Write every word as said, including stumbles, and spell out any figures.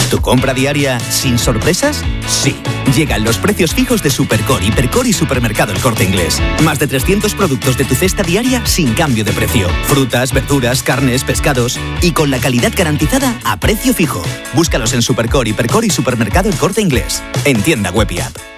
¿Tu compra diaria sin sorpresas? Sí. Llegan los precios fijos de Supercore, Hipercore y Supermercado El Corte Inglés. Más de trescientos productos de tu cesta diaria sin cambio de precio. Frutas, verduras, carnes, pescados y con la calidad garantizada a precio fijo. Búscalos en Supercore, Hipercore y Supermercado El Corte Inglés. En tienda web y app.